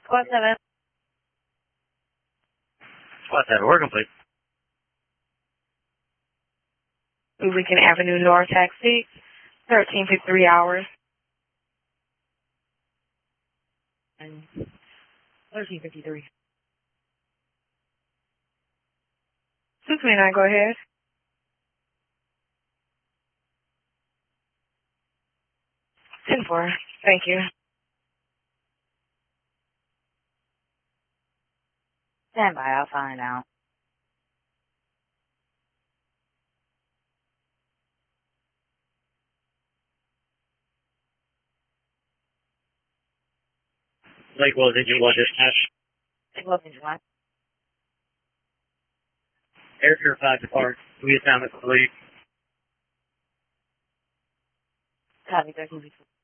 Squad 7. Squad 7, we're complete. Lincoln Avenue North taxi, 1353 hours. And 1353. 229, go ahead. Ten four. Thank you. Stand by, I'll find out. Lakewell, did you want dispatch? Lakewell, did you want? Airfield 5 depart. We assignment complete. Copy, 1354.